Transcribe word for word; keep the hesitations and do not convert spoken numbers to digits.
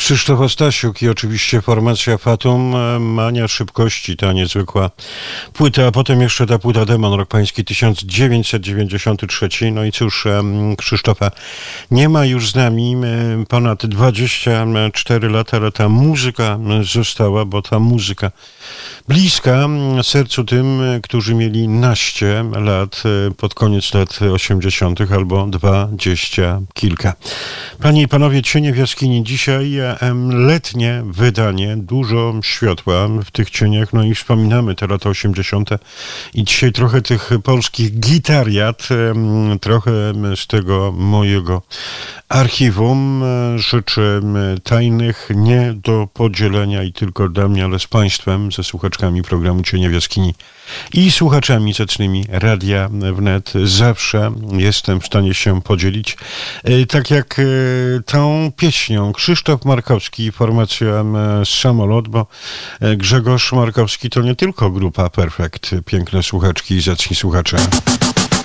Krzysztof Stasiuk i oczywiście formacja Fatum, Mania szybkości, ta niezwykła płyta, a potem jeszcze ta płyta Demon, rok pański tysiąc dziewięćset dziewięćdziesiąty trzeci. No i cóż, Krzysztofa nie ma już z nami ponad dwadzieścia cztery lata, ale ta muzyka została, bo ta muzyka bliska sercu tym, którzy mieli naście lat pod koniec lat osiemdziesiątych albo dwadzieścia kilka. Panie i panowie, Cienie w jaskini. Dzisiaj letnie wydanie, dużo światła w tych cieniach, no i wspominamy te lata osiemdziesiąte i dzisiaj trochę tych polskich gitariad, trochę z tego mojego archiwum rzeczy tajnych, nie do podzielenia i tylko dla mnie, ale z państwem, ze słuchaczkami programu Cienie w jaskini i słuchaczami zacnymi Radia Wnet zawsze jestem w stanie się podzielić. Tak jak tą pieśnią Krzysztof Markowski, formacja Samolot, bo Grzegorz Markowski to nie tylko grupa Perfekt, piękne słuchaczki i zacni słuchacze.